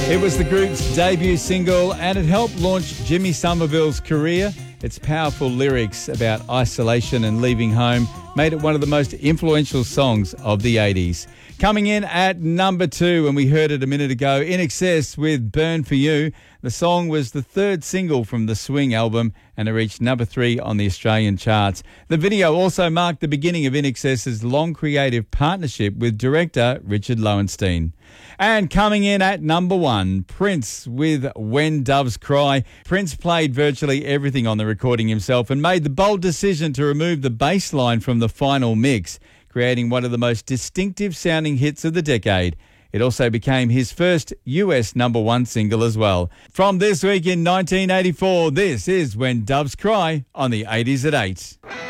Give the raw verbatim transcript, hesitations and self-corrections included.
It was the group's debut single and it helped launch Jimmy Somerville's career. Its powerful lyrics about isolation and leaving home made it one of the most influential songs of the eighties. Coming in at number two, and we heard it a minute ago, In Excess with Burn For You. The song was the third single from the Swing album and it reached number three on the Australian charts. The video also marked the beginning of In Excess's long creative partnership with director Richard Lowenstein. And coming in at number one, Prince with When Doves Cry. Prince played virtually everything on the recording himself and made the bold decision to remove the bass line from the final mix, creating one of the most distinctive sounding hits of the decade. It also became his first U S number one single as well. From this week in nineteen eighty-four, this is When Doves Cry on the eighties at eight.